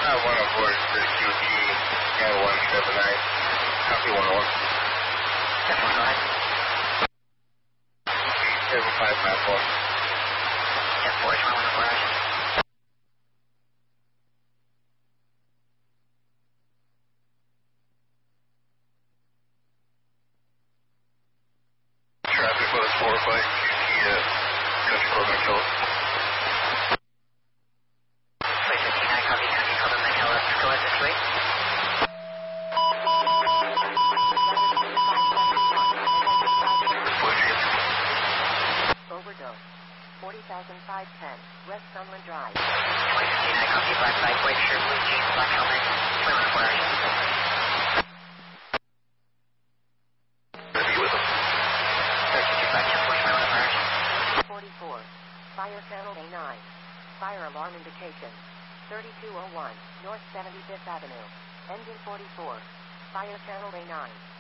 one on board is QT and 179. Copy 101. 7594. 10-4 is 114. Traffic was 4 flight QT at Country Club McKellar. 359, copy Country Club McKellar. Go ahead this way. Overdose. 40,510. West Sunland Drive. 359, copy Black Bike, white shirt, blue jeans, black helmet. 314. Be with him. 44. Fire channel A9. Fire alarm indication. 3201 North 75th Avenue. Engine 44. Fire channel A9.